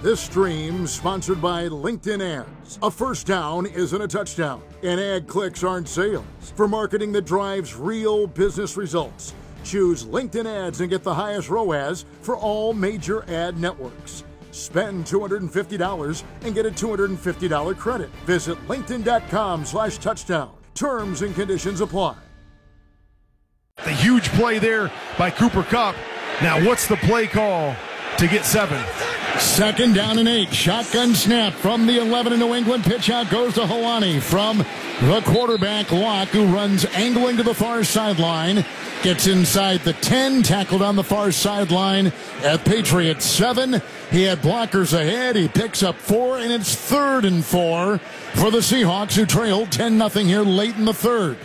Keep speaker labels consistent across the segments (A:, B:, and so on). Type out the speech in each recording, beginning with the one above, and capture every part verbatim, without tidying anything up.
A: This stream sponsored by LinkedIn Ads. A first down isn't a touchdown, and ad clicks aren't sales. For marketing that drives real business results, choose LinkedIn Ads and get the highest R O A S for all major ad networks. Spend two hundred fifty dollars and get a two hundred fifty dollars credit. Visit linkedin.com slash touchdown. Terms and conditions apply.
B: The huge play there by Cooper Kupp. Now what's the play call to get seven?
A: Second down and eight. Shotgun snap from the eleven in New England. Pitch out goes to Helani from the quarterback, Locke, who runs angling to the far sideline. Gets inside the ten, tackled on the far sideline at Patriots seven. He had blockers ahead. He picks up four, and it's third and four for the Seahawks, who trailed ten nothing here late in the third.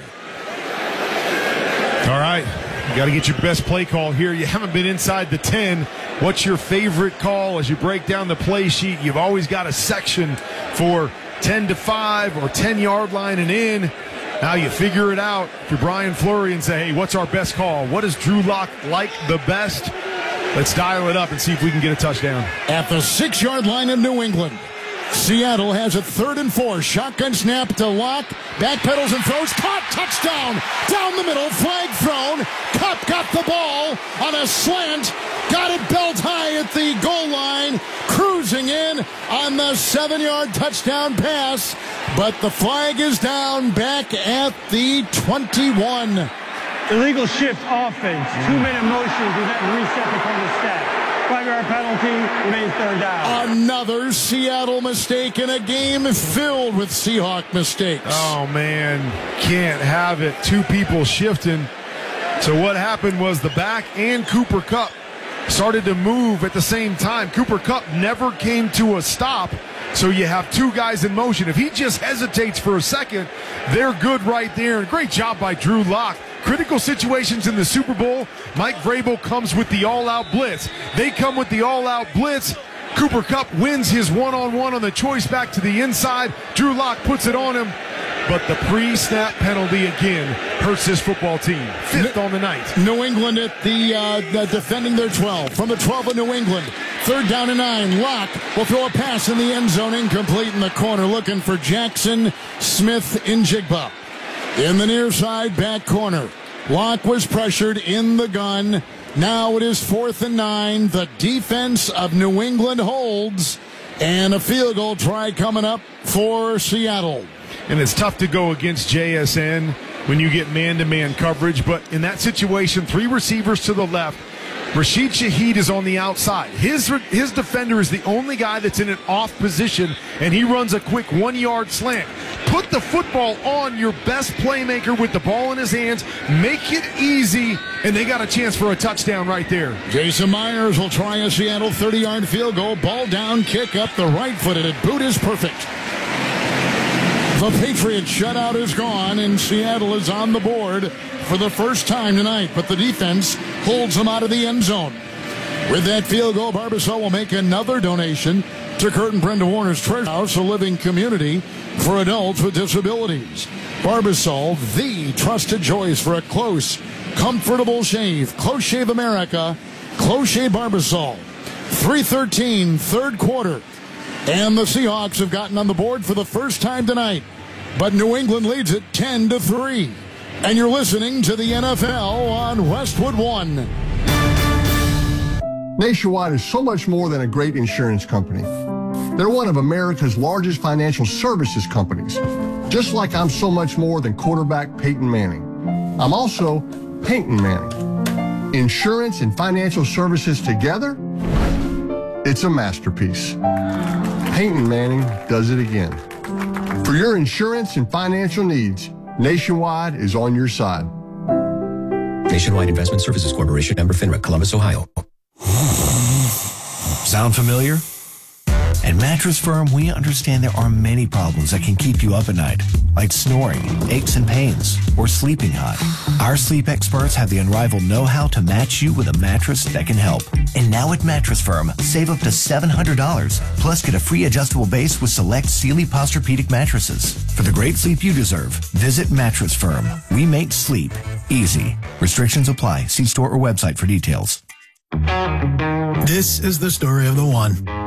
B: All right, you got to get your best play call here. You haven't been inside the ten. What's your favorite call as you break down the play sheet? You've always got a section for ten to five or ten-yard line and in. Now you figure it out for Brian Fleury and say, hey, what's our best call? What does Drew Lock like the best? Let's dial it up and see if we can get a touchdown.
A: At the six-yard line of New England, Seattle has a third and four. Shotgun snap to Locke. Backpedals and throws. Caught. Touchdown. Down the middle. Flag thrown. Kupp got the ball on a slant. Got it belt high at the goal line. Cruising in on the seven-yard touchdown pass. But the flag is down back at the twenty-one.
C: Illegal shift offense. Two-minute motion to reset the corner stat. Five-yard penalty, remains third down.
A: Another Seattle mistake in a game filled with Seahawk mistakes.
B: Oh, man, can't have it. Two people shifting. So what happened was the back and Cooper Kupp started to move at the same time. Cooper Kupp never came to a stop, so you have two guys in motion. If he just hesitates for a second, they're good right there. Great job by Drew Lock. Critical situations in the Super Bowl, Mike Vrabel comes with the all-out blitz. They come with the all-out blitz. Cooper Kupp wins his one-on-one on the choice back to the inside. Drew Lock puts it on him, but the pre-snap penalty again hurts this football team. Fifth on the night.
A: New England at the, uh, the defending their twelve. From the twelve of New England, third down and nine. Locke will throw a pass in the end zone, incomplete in the corner, looking for Jackson Smith-Njigba. In the near side back corner, Locke was pressured in the gun. Now it is fourth and nine. The defense of New England holds, and a field goal try coming up for Seattle.
B: And it's tough to go against J S N when you get man-to-man coverage, but in that situation, three receivers to the left. Rashid Shaheed is on the outside. His his defender is the only guy that's in an off position, and he runs a quick one-yard slant. Put the football on your best playmaker with the ball in his hands. Make it easy, and they got a chance for a touchdown right there.
A: Jason Myers will try a Seattle thirty-yard field goal. Ball down, kick up the right-footed. Boot is perfect. The Patriots shutout is gone, and Seattle is on the board for the first time tonight, but the defense holds them out of the end zone. With that field goal, Barbasol will make another donation to Kurt and Brenda Warner's Treasure House, a living community for adults with disabilities. Barbasol, the trusted choice for a close, comfortable shave. Close Shave America, Close Shave Barbasol. three thirteen, third quarter. And the Seahawks have gotten on the board for the first time tonight. But New England leads it ten to three. And you're listening to the N F L on Westwood One.
D: Nationwide is so much more than a great insurance company. They're one of America's largest financial services companies. Just like I'm so much more than quarterback Peyton Manning. I'm also Peyton Manning. Insurance and financial services together, it's a masterpiece. Peyton Manning does it again. For your insurance and financial needs, Nationwide is on your side.
E: Nationwide Investment Services Corporation, member FINRA, Columbus, Ohio.
F: Sound familiar? At Mattress Firm, we understand there are many problems that can keep you up at night, like snoring, aches and pains, or sleeping hot. Our sleep experts have the unrivaled know-how to match you with a mattress that can help. And now at Mattress Firm, save up to seven hundred dollars, plus get a free adjustable base with select Sealy Posturepedic mattresses. For the great sleep you deserve, visit Mattress Firm. We make sleep easy. Restrictions apply. See store or website for details.
G: This is the story of the one.